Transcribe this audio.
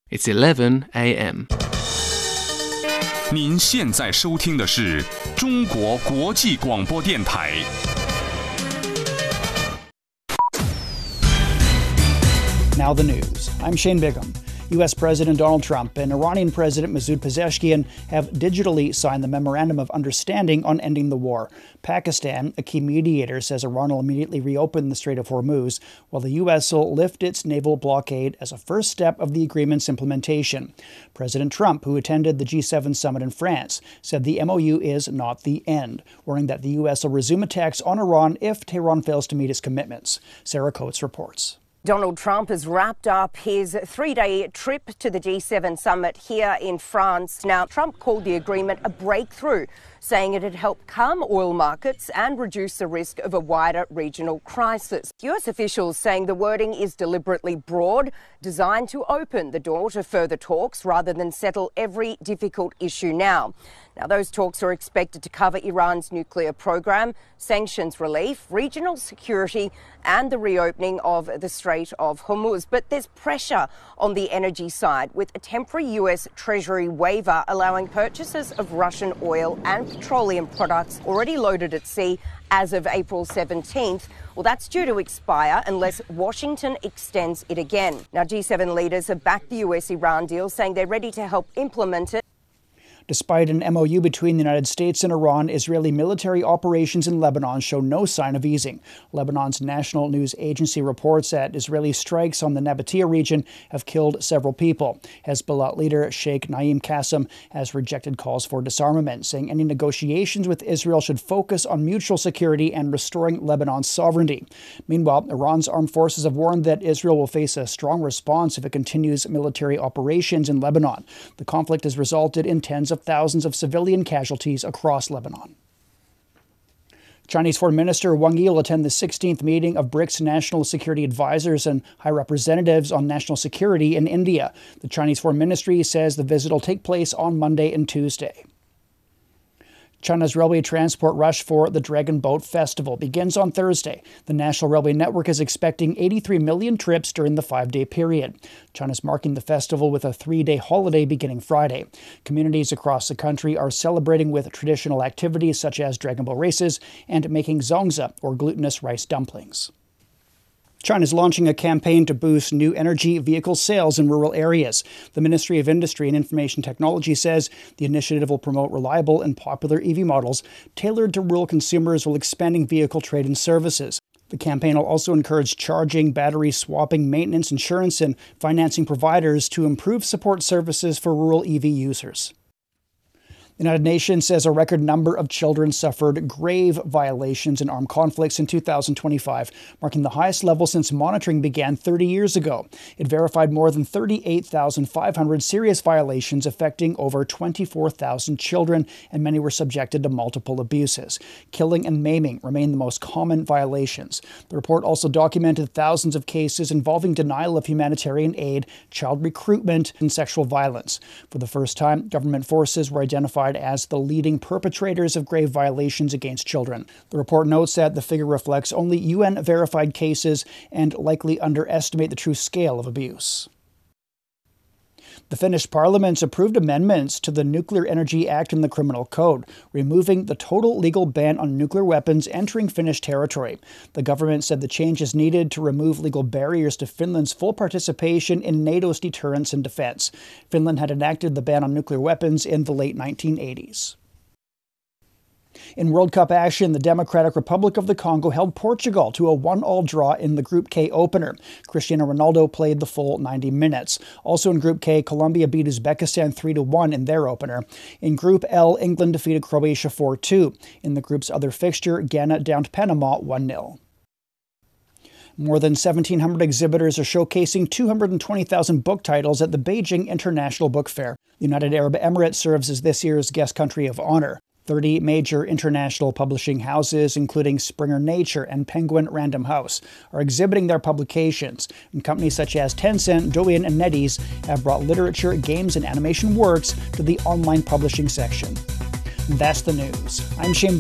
It's 11 a.m. 您现在收听的是中国国际广播电台。 Now the news. I'm Shane Bigham. U.S. President Donald Trump and Iranian President Masoud Pezeshkian have digitally signed the Memorandum of Understanding on ending the war. Pakistan, a key mediator, says Iran will immediately reopen the Strait of Hormuz, while the U.S. will lift its naval blockade as a first step of the agreement's implementation. President Trump, who attended the G7 summit in France, said the MOU is not the end, warning that the U.S. will resume attacks on Iran if Tehran fails to meet its commitments. Sarah Coates reports. Donald Trump has wrapped up his three-day trip to the G7 summit here in France. Now, Trump called the agreement a breakthrough, saying it had helped calm oil markets and reduce the risk of a wider regional crisis. US officials saying the wording is deliberately broad, designed to open the door to further talks rather than settle every difficult issue now. Now, those talks are expected to cover Iran's nuclear program, sanctions relief, regional security, and the reopening of the Strait of Hormuz. But there's pressure on the energy side, with a temporary US Treasury waiver allowing purchases of Russian oil and petroleum products already loaded at sea as of April 17th. Well, that's due to expire unless Washington extends it again. Now, G7 leaders have backed the US-Iran deal, saying they're ready to help implement it. Despite an MOU between the United States and Iran, Israeli military operations in Lebanon show no sign of easing. Lebanon's national news agency reports that Israeli strikes on the Nabatea region have killed several people. Hezbollah leader Sheikh Naim Qassem has rejected calls for disarmament, saying any negotiations with Israel should focus on mutual security and restoring Lebanon's sovereignty. Meanwhile, Iran's armed forces have warned that Israel will face a strong response if it continues military operations in Lebanon. The conflict has resulted in tens of thousands of civilian casualties across Lebanon. Chinese Foreign Minister Wang Yi will attend the 16th meeting of BRICS national security advisors and high representatives on national security in India. The Chinese Foreign Ministry says the visit will take place on Monday and Tuesday. China's railway transport rush for the Dragon Boat Festival begins on Thursday. The National Railway Network is expecting 83 million trips during the 5-day period. China's marking the festival with a 3-day holiday beginning Friday. Communities across the country are celebrating with traditional activities such as Dragon Boat races and making zongzi, or glutinous rice dumplings. China is launching a campaign to boost new energy vehicle sales in rural areas. The Ministry of Industry and Information Technology says the initiative will promote reliable and popular EV models tailored to rural consumers while expanding vehicle trade-in services. The campaign will also encourage charging, battery swapping, maintenance, insurance, and financing providers to improve support services for rural EV users. The United Nations says a record number of children suffered grave violations in armed conflicts in 2025, marking the highest level since monitoring began 30 years ago. It verified more than 38,500 serious violations affecting over 24,000 children, and many were subjected to multiple abuses. Killing and maiming remain the most common violations. The report also documented thousands of cases involving denial of humanitarian aid, child recruitment, and sexual violence. For the first time, government forces were identified as the leading perpetrators of grave violations against children. The report notes that the figure reflects only UN-verified cases and likely underestimate the true scale of abuse. The Finnish Parliament approved amendments to the Nuclear Energy Act and the Criminal Code, removing the total legal ban on nuclear weapons entering Finnish territory. The government said the change is needed to remove legal barriers to Finland's full participation in NATO's deterrence and defense. Finland had enacted the ban on nuclear weapons in the late 1980s. In World Cup action, the Democratic Republic of the Congo held Portugal to a 1-1 draw in the Group K opener. Cristiano Ronaldo played the full 90 minutes. Also in Group K, Colombia beat Uzbekistan 3-1 in their opener. In Group L, England defeated Croatia 4-2. In the group's other fixture, Ghana downed Panama 1-0. More than 1,700 exhibitors are showcasing 220,000 book titles at the Beijing International Book Fair. The United Arab Emirates serves as this year's guest country of honor. 30 major international publishing houses, including Springer Nature and Penguin Random House, are exhibiting their publications, and companies such as Tencent, Douyin, and NetEase have brought literature, games, and animation works to the online publishing section. That's the news. I'm Shane